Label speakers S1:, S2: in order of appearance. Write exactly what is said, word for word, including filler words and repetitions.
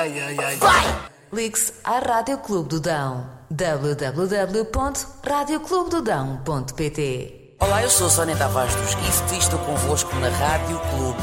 S1: Ai, ai, ai.
S2: Ligue-se à Rádio Clube do Dão. w w w ponto rádio clube do dão ponto p t.
S1: Olá, eu sou a Sónia Tavares dos Gift e estou convosco na Rádio Clube